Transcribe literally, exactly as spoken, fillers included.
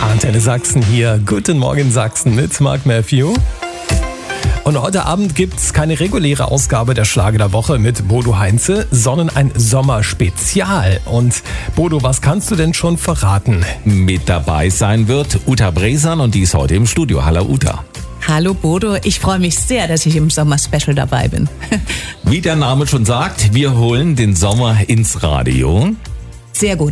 Antenne Sachsen hier. Guten Morgen Sachsen mit Mark Matthew. Und heute Abend gibt's keine reguläre Ausgabe der Schlager der Woche mit Bodo Heinze, sondern ein Sommerspezial. Und Bodo, was kannst du denn schon verraten? Mit dabei sein wird Uta Bresan und die ist heute im Studio. Hallo Uta. Hallo Bodo, ich freue mich sehr, dass ich im Sommer-Special dabei bin. Wie der Name schon sagt, wir holen den Sommer ins Radio. Sehr gut.